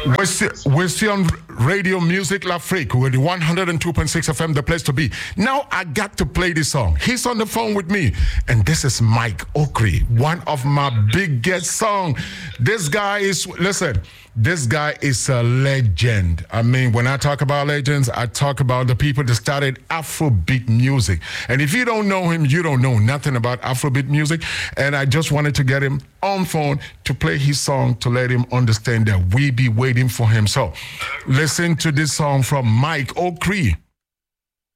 We're still on Radio Music L'Afrique with the 102.6 FM, the place to be. Now I got to play this song. He's on the phone with me, and this is Mike Okri, one of my biggest songs. This guy is a legend. I mean, when I talk about legends, I talk about the people that started Afrobeat music. And if you don't know him, you don't know nothing about Afrobeat music. And I just wanted to get him on phone to play his song to let him understand that we be waiting for him. So listen to this song from Mike Okri.